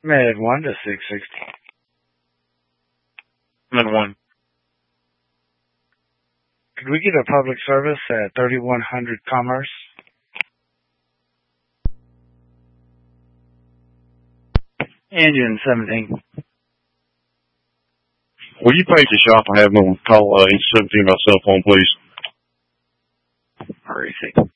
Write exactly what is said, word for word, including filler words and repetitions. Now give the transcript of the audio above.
Med one to six sixty. Med one. Could we get a public service at thirty-one hundred Commerce? Engine seventeen. Will you page the shop and have them call uh, Engine seventeen by cell phone, please? Where is he?